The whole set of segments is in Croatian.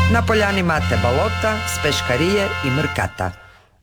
Na poljani Mate Balota, s Peškarije i Mrkata.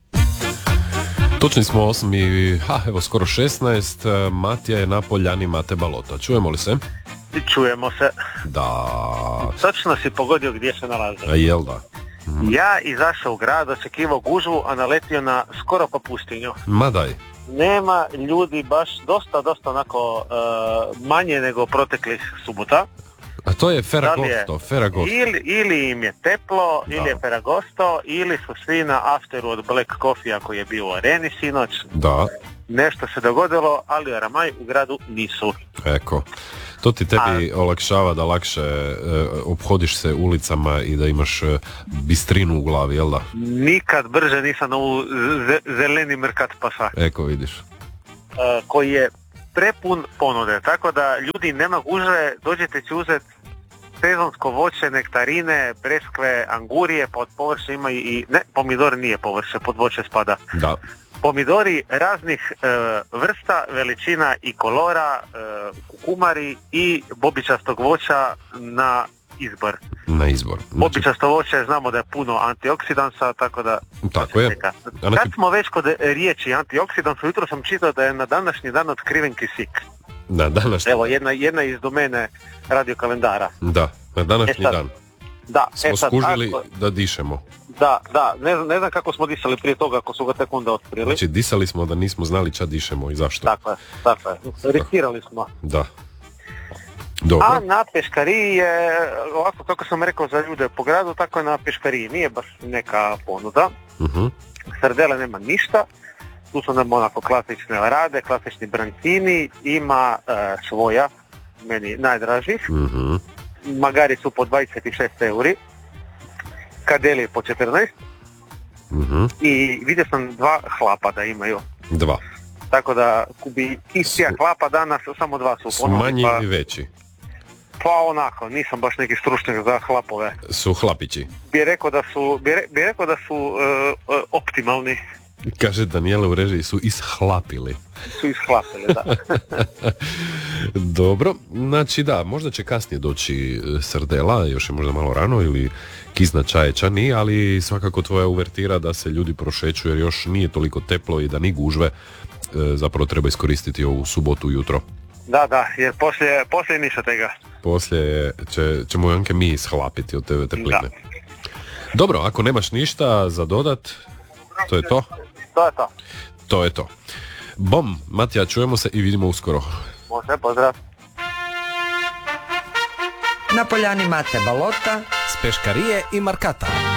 Točni smo 8 i evo skoro 16. Matija je na poljani Mate Balota. Čujemo li se? Čujemo se. Da. Točno si pogodio gdje se nalazi. Jel da? Ja izašao u grad, očekivao gužvu, a naletio na skoro pa pustinju. Ma daj. Nema ljudi, baš dosta onako manje nego proteklih subota. A to je Ferragosto. Ili im je teplo, ili je Ferragosto, ili su svi na afteru od Black Coffee koji je bio u areni sinoć. Da. Nešto se dogodilo, ali Aramaj u gradu nisu. Eko. To ti tebi olakšava da lakše obhodiš se ulicama i da imaš bistrinu u glavi, jel da? Nikad brže nisam ovu zeleni Mrkat pasa. Eko, vidiš. Koji je prepun ponude, tako da ljudi nema gužve, dođete će uzeti sezonsko voće, nektarine, breskve, angurije, pod površe ima pomidor nije površe, pod voće spada. Da. Pomidori raznih vrsta, veličina i kolora, kukumari i bobičastog voća na izbor. Na izbor. Znači... Bobičasto voće znamo da je puno antioksidansa, tako da... Tako je. Kad smo već kod riječi antioksidansa, jutro sam čitao da je na današnji dan otkriven kisik. Na današnji. Evo, jedna iz domene radiokalendara. Da, na današnji dan. Da, smo skužili da dišemo. Da, ne znam kako smo disali prije toga ako su ga tek onda otkrili. Znači disali smo da nismo znali čad dišemo i zašto. Tako je. Riskirali smo. Da. Dobro. A na Peškariji je, ovako kako sam rekao za ljude po gradu, tako je na Peškariji. Nije baš neka ponuda. Sardele nema ništa. Tu su nam onako klasične rade, klasični brancini. Ima svoja, meni najdražih. Magari su po 26 euri. Kadeli po 14. I vidio sam 2 hlapa da imaju. 2. Tako da bi istija hlapa danas samo 2 su ponudi. Su manji i veći? Pa onako, nisam baš neki stručnjak za hlapove. Su hlapići? Bi rekao da su optimalni. Kaže Daniela u režiji, su ishlapili. Da. Dobro, znači da, možda će kasnije doći sardela, još je možda malo rano, ili kizna čajeća nije, ali svakako tvoja uvertira da se ljudi prošeću jer još nije toliko teplo i da ni gužve, zapravo treba iskoristiti ovu subotu jutro. Da, jer poslije ništa tega. Poslije ćemo Janke mi ishlapiti od te tepline. Dobro, ako nemaš ništa za dodat, to je to? To je to. Bom, Matija, čujemo se i vidimo uskoro. Može, pozdrav. Na poljani Mate Balota, s Peškarije i Mrkata.